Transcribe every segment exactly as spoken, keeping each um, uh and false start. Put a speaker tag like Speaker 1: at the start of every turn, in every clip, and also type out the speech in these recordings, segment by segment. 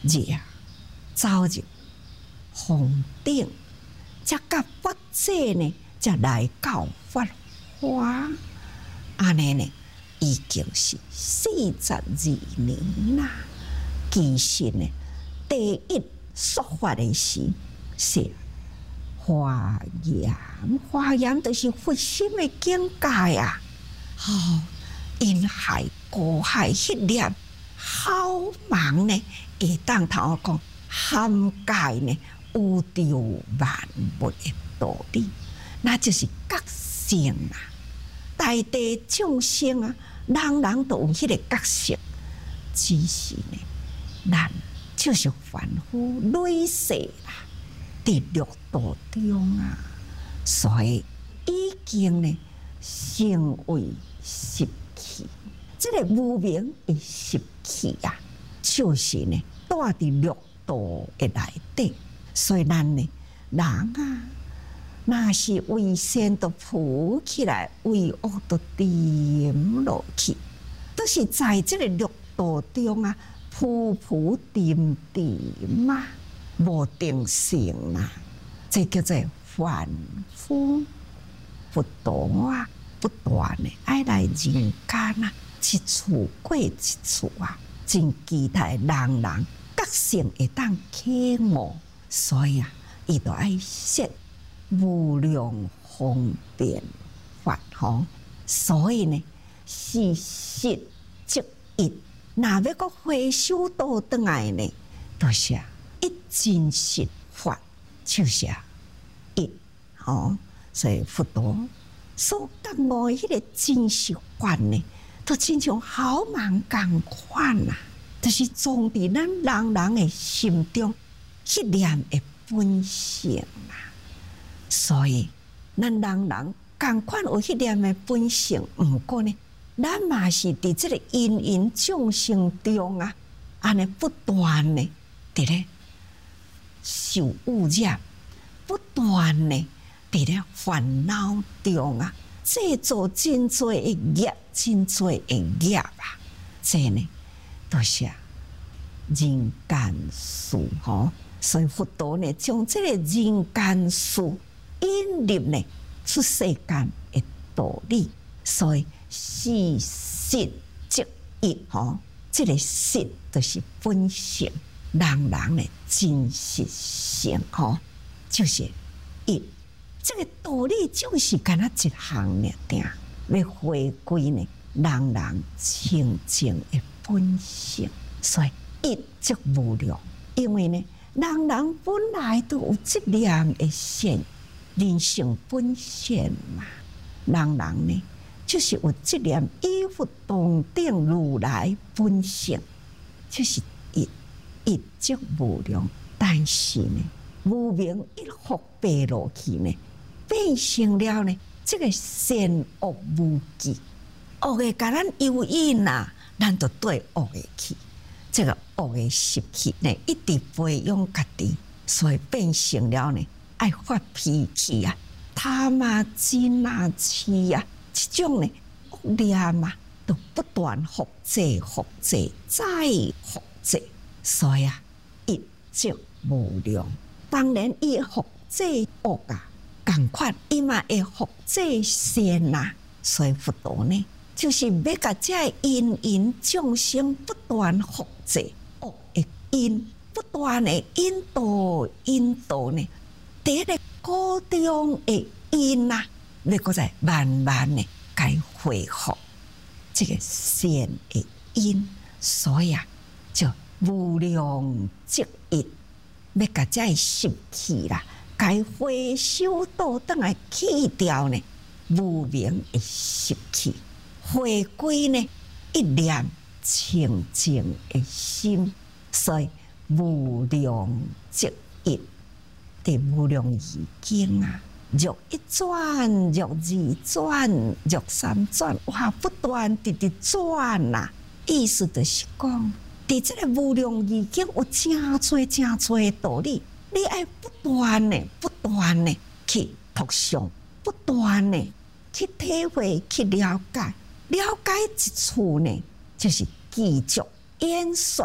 Speaker 1: 热啊，走入峰顶，才甲佛者呢，才来到法华。安尼呢，已经是四十二年啦。其实呢，第一说法的是是华严，华严就是佛心的境界啊！哦，因海过海迄粒好茫呢，会当头讲涵盖呢宇宙万物的道理，那就是觉性啊！大地众生啊，人人都有迄个觉性，只是呢，咱就是凡夫累世啦，伫六道中啊，所以已经呢成为习气。这个无明的习气啊，就是呢带伫六道的内底，所以咱呢人啊。若是为善都浮起来，为恶都沉落去，都是在这个六道中啊，浮浮沉沉嘛，无定性啊，这叫做凡夫。佛陀啊，不断的爱来人间啊，一处过一处啊，真期待人人觉性会当启悟，所以啊，伊就爱说。无量方便法吼，所以呢，是实即一。若要搁回修道转来呢，就是一真实法，就是一吼。所以佛陀所觉悟迄个真实法呢，都亲像好梦共款啊，就是装伫咱人人的心中迄念的本性啊。所以，咱人人共款有迄念的本性，毋过呢，咱嘛是伫即个芸芸众生中啊，安尼不断呢，伫咧受污染，不断呢，伫咧烦恼中啊，制造真多的业，真多的业啊！这呢，都是人间事吼。所以佛陀呢，将这个人间事。引入呢出世间的道理，所以是实即一吼，这个实就是本性，人人的真实性吼，就是一。这个道理就是干那一项尔定，要回归呢人人清净的本性，所以一即无量，因为呢人人本来都有这念的善。人性本善嘛，人人呢就是有这念依佛同顶如来本性，就是一一即无量。但是呢，无明一佛背落去呢，变成了呢这个善恶无记，恶的甲咱诱引啊，咱就对恶的去。这个恶的习气呢，一直培养家己，所以变成了呢。爱发脾气啊，贪啊、嗔啊、痴啊，这种呢恶念啊，都不断复制、复制、再复制，所以啊，一即无量。当然，伊复制恶啊，共款伊嘛会复制善啊。所以佛陀呢，就是要甲这芸芸众生不断复制恶的因，不断的引导、引导呢。第一个高中的因啊，要搁再慢慢的该恢复这个善的因，所以啊，就无量即一，要甲这习气啦，该回修道转来去掉呢无明的习气，回归呢一念清净的心，所以无量即一。第无量义经啊，若一转，若二转，若三转，哇，不断直直转呐、啊。意思就是讲，伫这个无量义经有真多真多的道理，你爱不断的、不断的去读诵，不断的去体会、去了解，了解一处呢，就是继续演说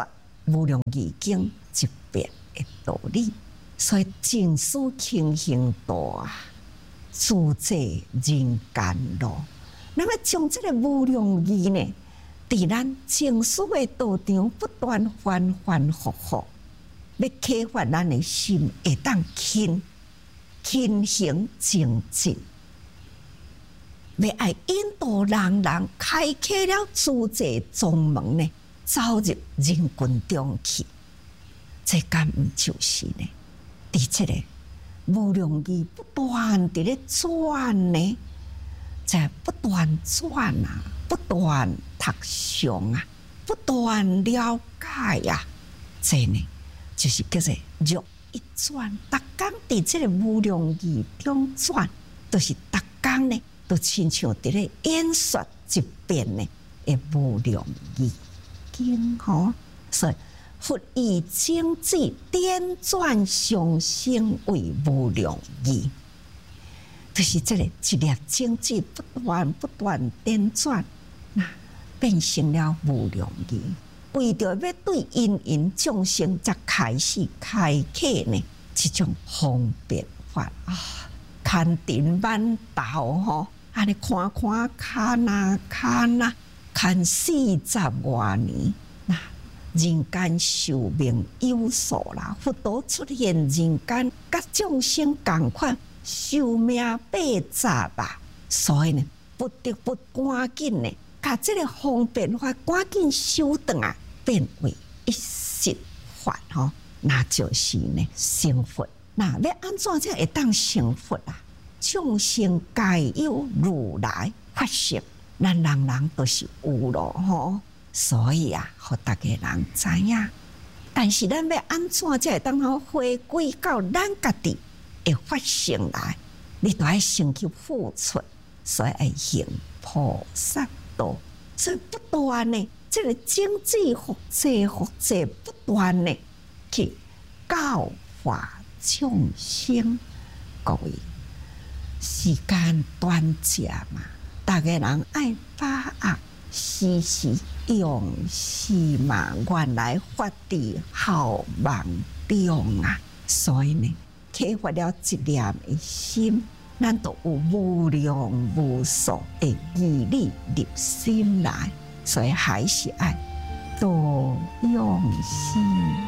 Speaker 1: 无量义经一遍的道理，所以净思轻行道啊，自在人间路。那么将这个无量义呢，伫咱净思的道场不断反反复复，要启发咱的心，会当轻轻行精进。要爱引导人人开启了自在宗门呢，走入人群中去。这敢毋就是呢？伫这个无量义不断伫咧转呢，在不断转啊，不断读诵啊，不断了解啊，这呢就是叫做入一转。逐工伫这个无量义中转，都、就是逐工呢。都亲像伫咧演说一遍呢，诶无量义经吼，所以佛以经济颠转上升为无量义，就是这个一粒经济不断不断颠转，那变成了无量义。为着要对因缘众生，才开始开启呢这种方便法啊。看顶板豆吼，安尼看看看啊看啊，看四十外年，那人间寿命有数啦。佛陀出现人间，甲众生共款，寿命八十啊。所以呢，不得不赶紧呢，把这个方便法赶紧修转啊，变为一实法吼，那就是呢成佛。那要安怎才会当成佛啊？众生皆有如来法性，咱人人都是有咯吼。所以啊，互大家人知影。但是咱要安怎才会当好回归到咱家己的法性来？你都要先去付出，所以要行菩萨道。所以不断呢，这个经济复济复济，不断呢去教化众生。各位，时间短暂嘛，大家人爱把握，时时用心嘛，原来发伫好梦中啊。所以呢，启发了一念的心，咱都有无量无数的义理入心来，所以还是爱多用心。